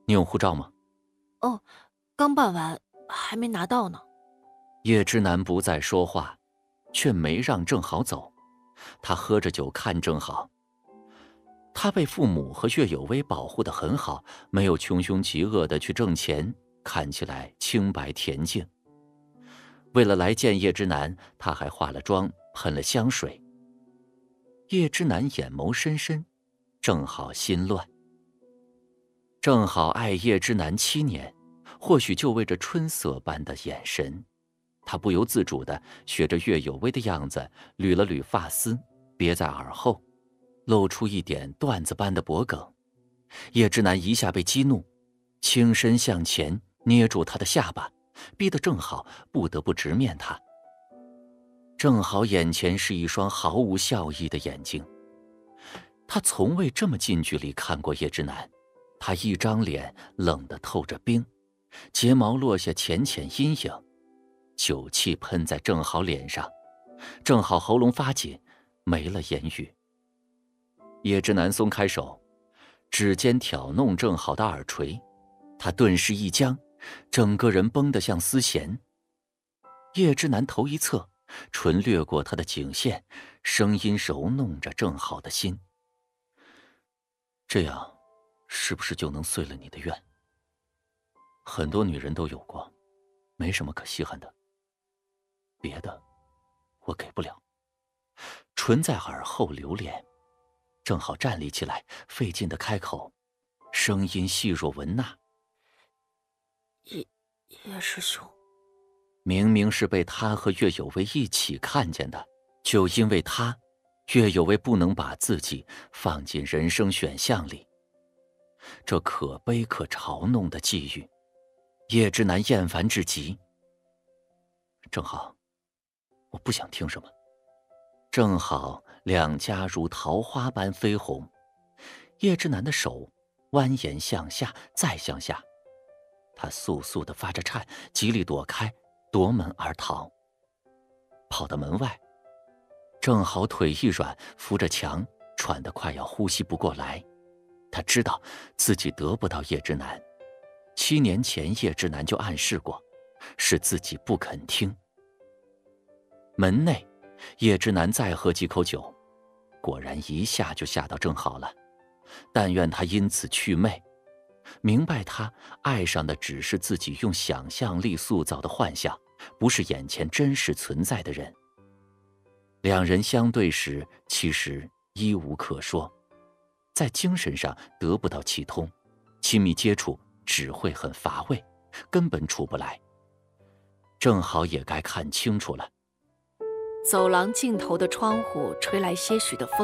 你有护照吗？ 哦，刚办完，还没拿到呢。 叶之南不再说话，却没让郑好走。他喝着酒看郑好，他被父母和岳有为保护得很好，没有穷凶极恶地去挣钱，看起来清白恬静。为了来见叶之南，他还化了妆，喷了香水。叶之南眼眸深深，正好心乱。正好爱叶之南7年，或许就为这春色般的眼神，他不由自主地学着岳有为的样子，捋了捋发丝，别在耳后，露出一点段子般的脖梗。叶之南一下被激怒，轻身向前捏住他的下巴，逼得正好不得不直面他。正好眼前是一双毫无笑意的眼睛，他从未这么近距离看过叶之南。他一张脸冷得透着冰，睫毛落下浅浅阴影，酒气喷在正好脸上，正好喉咙发紧，没了言语。叶之南松开手，指尖挑弄正好的耳垂，他顿时一僵，整个人绷得像丝弦。叶之南头一侧，唇掠过他的颈线，声音揉弄着正好的心。这样是不是就能遂了你的愿？很多女人都有过，没什么可稀罕的。别的我给不了。唇在耳后流连，正好站立起来，费劲地开口，声音细若蚊呐。 叶师兄， 明明是被他和岳有为一起看见的，就因为他，岳有为不能把自己放进人生选项里。这可悲可嘲弄的际遇，叶之南厌烦至极。正好，我不想听什么。正好两家如桃花般绯红，叶之南的手蜿蜒向下，再向下，他簌簌地发着颤，极力躲开，夺门而逃。跑到门外，正好腿一软，扶着墙，喘得快要呼吸不过来。他知道自己得不到叶之南，7年前叶之南就暗示过，是自己不肯听。门内，叶之南再喝几口酒，果然一下就吓到正好了。但愿他因此去魅，明白他爱上的只是自己用想象力塑造的幻象，不是眼前真实存在的人。两人相对时，其实一无可说，在精神上得不到启通，亲密接触只会很乏味，根本处不来。正好也该看清楚了。 走廊尽头的窗户吹来些许的风。